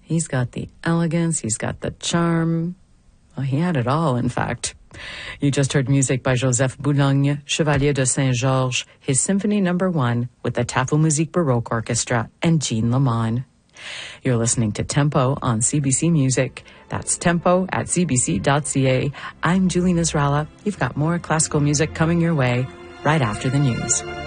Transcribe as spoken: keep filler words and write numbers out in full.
He's got the elegance, he's got the charm. Well, he had it all, in fact. You just heard music by Joseph Boulogne, Chevalier de Saint-Georges, his Symphony Number One with the Tafelmusik Baroque Orchestra and Jean Lamont. You're listening to Tempo on C B C Music. That's tempo at c b c dot c a. I'm Julie Nasrallah. You've got more classical music coming your way right after the news.